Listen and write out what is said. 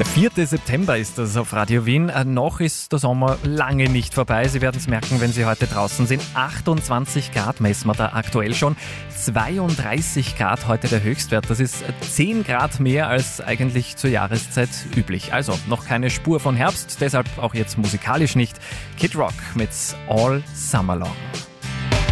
4. September ist das auf Radio Wien. Noch ist der Sommer lange nicht vorbei. Sie werden es merken, wenn Sie heute draußen sind. 28 Grad messen wir da aktuell schon. 32 Grad heute der Höchstwert. Das ist 10 Grad mehr als eigentlich zur Jahreszeit üblich. Also noch keine Spur von Herbst, deshalb auch jetzt musikalisch nicht. Kid Rock mit All Summer Long.